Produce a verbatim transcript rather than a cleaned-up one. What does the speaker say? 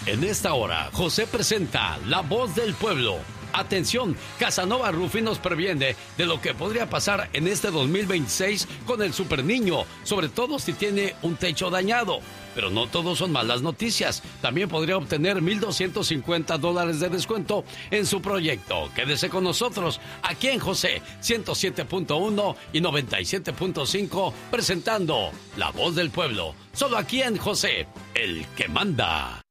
En esta hora, José presenta La Voz del Pueblo. Atención, Casanova Rufi nos previene de lo que podría pasar en este dos mil veintiséis con el superniño, sobre todo si tiene un techo dañado. Pero no todos son malas noticias. También podría obtener mil doscientos cincuenta dólares de descuento en su proyecto. Quédese con nosotros aquí en José ciento siete punto uno y noventa y siete punto cinco, presentando La Voz del Pueblo. Solo aquí en José, el que manda.